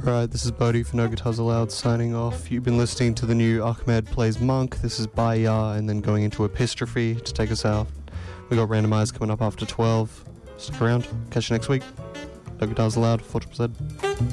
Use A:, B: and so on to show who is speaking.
A: Alright, this is Bodhi for No Guitars Allowed signing off. You've been listening to the new Ahmed Plays Monk. This is Baya, and then going into Epistrophe to take us out. We got Randomised coming up after 12. Stick around. Catch you next week. No Guitars Allowed, Fortress Z.